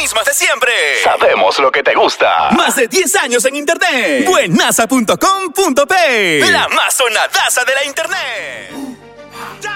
mismas de siempre. Sabemos lo que te gusta. Más de 10 años en internet. Buenaza.com.p. La más sonadaza de la internet.